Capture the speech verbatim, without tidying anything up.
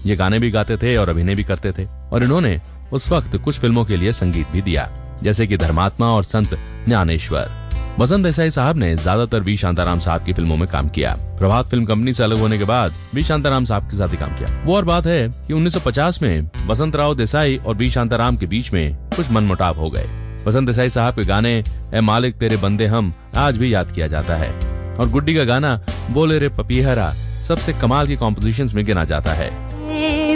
ये गाने भी गाते थे और अभिनय भी करते थे और इन्होंने उस वक्त कुछ फिल्मों के लिए संगीत भी दिया, जैसे कि धर्मात्मा और संत ज्ञानेश्वर। वसंत देसाई साहब ने ज्यादातर वी शांताराम साहब की फिल्मों में काम किया। प्रभात फिल्म कंपनी से अलग होने के बाद वी शांताराम साहब के साथ ही काम किया। वो और बात है कि उन्नीस सौ पचास में वसंतराव देसाई और वी शांताराम के बीच में कुछ मनमुटाव हो गए। वसंत देसाई साहब के गाने ए मालिक तेरे बंदे हम आज भी याद किया जाता है और गुड्डी का गाना बोले रे पपीहरा सबसे कमाल की कॉम्पोजिशंस में गिना जाता है।